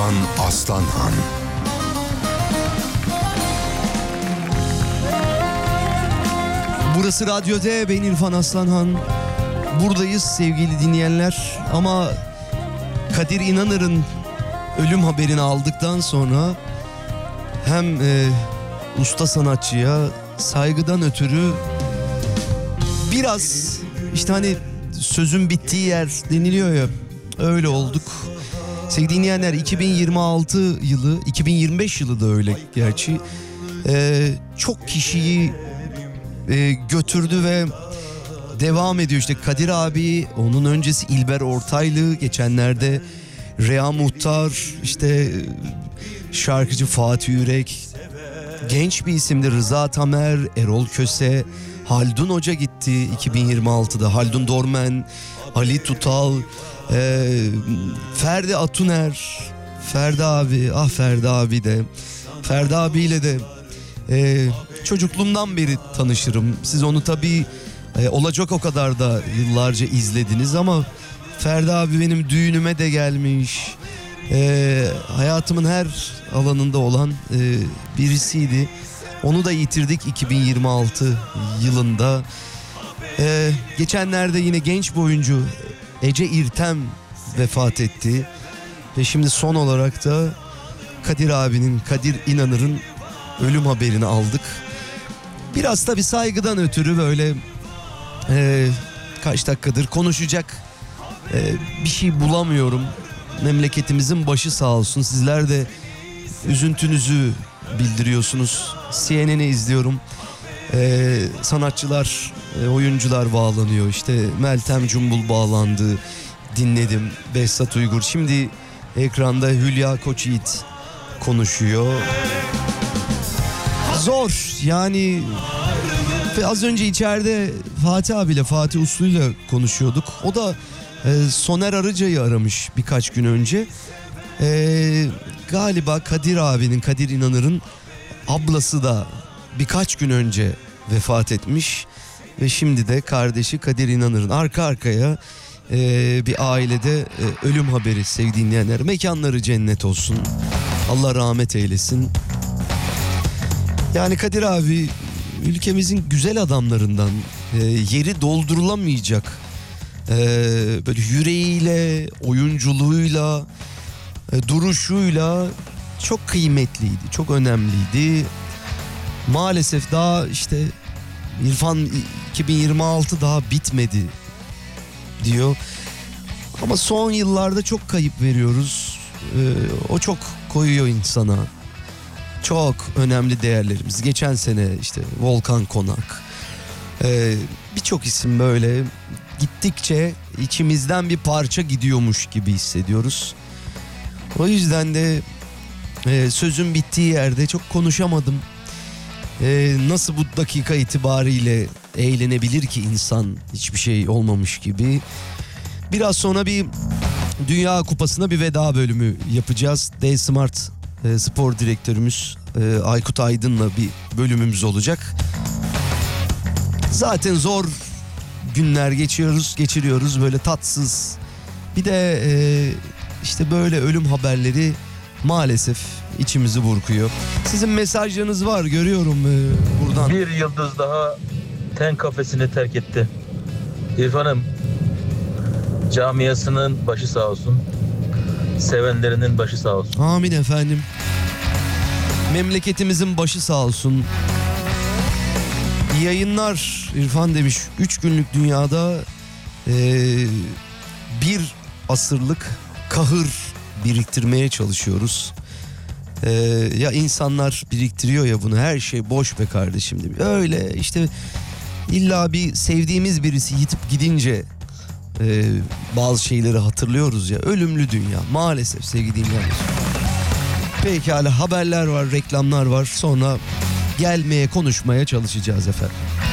İrfan Aslanhan. Burası Radyo D, ben İrfan Aslanhan. Buradayız sevgili dinleyenler. Ama Kadir İnanır'ın ölüm haberini aldıktan sonra hem usta sanatçıya saygıdan ötürü biraz işte hani sözün bittiği yer deniliyor ya, öyle olduk. Sevgili dinleyenler, 2026 yılı, 2025 yılı da öyle gerçi. Çok kişiyi götürdü ve devam ediyor. İşte Kadir abi, onun öncesi İlber Ortaylı, geçenlerde Rea Muhtar, işte şarkıcı Fatih Yürek, genç bir isimdi Rıza Tamer, Erol Köse, Haldun Hoca gitti 2026'da, Haldun Dormen, Ali Tutal, Ferdi Atuner, Ferdi abi, ah Ferdi abi de, Ferdi abiyle de çocukluğumdan beri tanışırım. Siz onu tabii olacak o kadar da yıllarca izlediniz ama Ferdi abi benim düğünüme de gelmiş. Hayatımın her alanında olan birisiydi. Onu da yitirdik 2026 yılında. Geçenlerde yine genç bir oyuncu Ece İrtem vefat etti. Ve şimdi son olarak da Kadir abinin, Kadir İnanır'ın ölüm haberini aldık. Biraz tabii saygıdan ötürü böyle kaç dakikadır konuşacak bir şey bulamıyorum. Memleketimizin başı sağ olsun. Sizler de üzüntünüzü bildiriyorsunuz. CNN'i izliyorum. Sanatçılar, oyuncular bağlanıyor. İşte Meltem Cumbul bağlandı. Dinledim. Behzat Uygur. Şimdi ekranda Hülya Koçyiğit konuşuyor. Zor yani. Az önce içeride Fatih abiyle, Fatih Uslu'yla konuşuyorduk. O da Soner Arıca'yı aramış birkaç gün önce. Galiba Kadir abinin, Kadir İnanır'ın ablası da birkaç gün önce vefat etmiş. Ve şimdi de kardeşi Kadir İnanır'ın arka arkaya bir ailede ölüm haberi sevgili dinleyenler. Mekanları cennet olsun. Allah rahmet eylesin. Yani Kadir abi ülkemizin güzel adamlarından, yeri doldurulamayacak, böyle yüreğiyle, oyunculuğuyla, duruşuyla çok kıymetliydi, çok önemliydi. Maalesef daha işte İrfan 2026 daha bitmedi diyor. Ama son yıllarda çok kayıp veriyoruz. O çok koyuyor insana. Çok önemli değerlerimiz. Geçen sene işte Volkan Konak. Birçok isim böyle gittikçe içimizden bir parça gidiyormuş gibi hissediyoruz. O yüzden de sözün bittiği yerde çok konuşamadım. Nasıl bu dakika itibariyle eğlenebilir ki insan, hiçbir şey olmamış gibi. Biraz sonra bir Dünya Kupası'na bir veda bölümü yapacağız. D-Smart spor direktörümüz Aykut Aydın'la bir bölümümüz olacak. Zaten zor günler geçiriyoruz böyle tatsız. Bir de işte böyle ölüm haberleri maalesef içimizi burkuyor. Sizin mesajlarınız var, görüyorum buradan. Bir yıldız daha ten kafesini terk etti. İrfan'ım, camiasının başı sağ olsun. Sevenlerinin başı sağ olsun. Amin efendim. Memleketimizin başı sağ olsun. İyi yayınlar İrfan demiş. 3 günlük dünyada bir asırlık kahır biriktirmeye çalışıyoruz. Ya insanlar biriktiriyor ya bunu, her şey boş be kardeşim demiş. Öyle işte, illa bir sevdiğimiz birisi yitip gidince bazı şeyleri hatırlıyoruz ya. Ölümlü dünya maalesef sevgili dinleyenler. Pekala, haberler var, reklamlar var. Sonra gelmeye, konuşmaya çalışacağız efendim.